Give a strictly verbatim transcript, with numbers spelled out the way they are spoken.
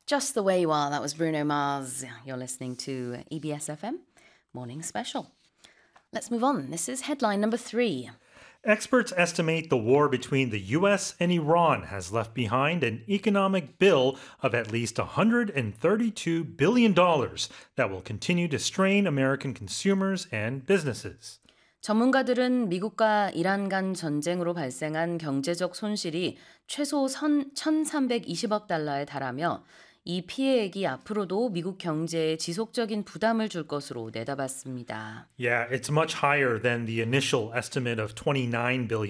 Just the Way You Are. That was Bruno Mars. You're listening to E B S F M Morning Special. Let's move on. This is headline number three. Experts estimate the war between the U S and Iran has left behind an economic bill of at least one hundred thirty-two billion dollars that will continue to strain American consumers and businesses. 전문가들은 미국과 이란 간 전쟁으로 발생한 경제적 손실이 최소 천삼백이십억 달러에 달하며 이 피해액이 앞으로도 미국 경제에 지속적인 부담을 줄 것으로 내다봤습니다. Yeah, it's much higher than the initial estimate of twenty-nine billion